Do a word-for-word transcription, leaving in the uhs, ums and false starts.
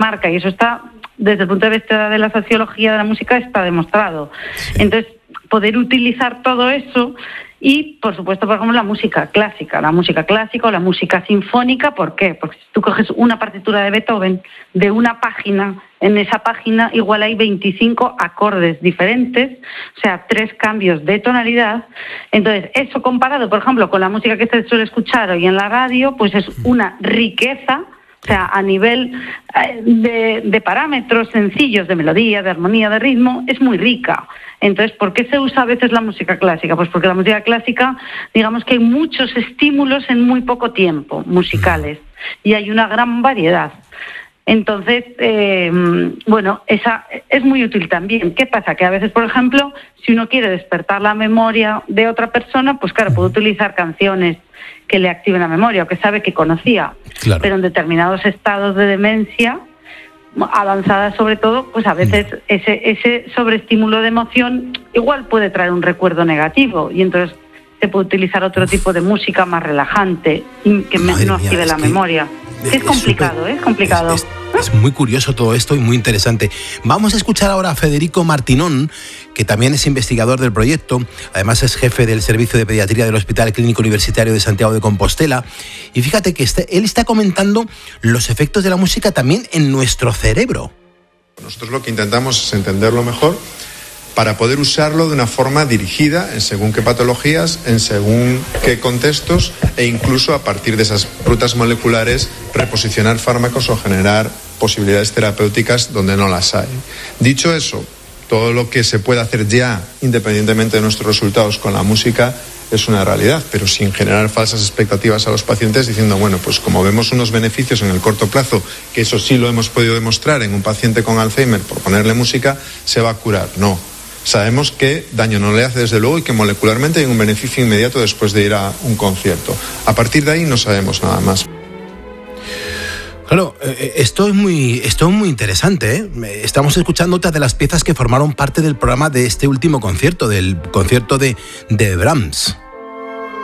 marca, y eso está, desde el punto de vista de la sociología de la música, está demostrado. Sí. Entonces, poder utilizar todo eso y, por supuesto, por ejemplo, la música clásica, la música clásica o la música sinfónica. ¿Por qué? Porque si tú coges una partitura de Beethoven, de una página, en esa página igual hay veinticinco acordes diferentes, o sea, tres cambios de tonalidad. Entonces, eso comparado, por ejemplo, con la música que se suele escuchar hoy en la radio, pues es una riqueza. O sea, a nivel de, de parámetros sencillos, de melodía, de armonía, de ritmo, es muy rica. Entonces, ¿por qué se usa a veces la música clásica? Pues porque la música clásica, digamos que hay muchos estímulos en muy poco tiempo, musicales, y hay una gran variedad. Entonces, eh, bueno, esa es muy útil también. ¿Qué pasa? Que a veces, por ejemplo, si uno quiere despertar la memoria de otra persona, pues claro, puede utilizar canciones que le activen la memoria o que sabe que conocía. Claro. Pero en determinados estados de demencia avanzada, sobre todo, pues a veces mm. ese, ese sobreestímulo de emoción igual puede traer un recuerdo negativo, y entonces se puede utilizar otro tipo de música más relajante que me, no active mía, la memoria. Es, es complicado, super, ¿eh? Es complicado. Es, es, es muy curioso todo esto y muy interesante. Vamos a escuchar ahora a Federico Martinón, que también es investigador del proyecto, además es jefe del Servicio de Pediatría del Hospital Clínico Universitario de Santiago de Compostela. Y fíjate que este, él está comentando los efectos de la música también en nuestro cerebro. Nosotros lo que intentamos es entenderlo mejor para poder usarlo de una forma dirigida en según qué patologías, en según qué contextos, e incluso a partir de esas rutas moleculares reposicionar fármacos o generar posibilidades terapéuticas donde no las hay. Dicho eso, todo lo que se puede hacer ya, independientemente de nuestros resultados con la música, es una realidad, pero sin generar falsas expectativas a los pacientes diciendo, bueno, pues como vemos unos beneficios en el corto plazo, que eso sí lo hemos podido demostrar en un paciente con Alzheimer, por ponerle música, se va a curar. No. Sabemos que daño no le hace, desde luego, y que molecularmente hay un beneficio inmediato después de ir a un concierto. A partir de ahí no sabemos nada más. Claro, esto es muy, esto es muy interesante, ¿eh? Estamos escuchando otras de las piezas que formaron parte del programa de este último concierto, del concierto de, de Brahms.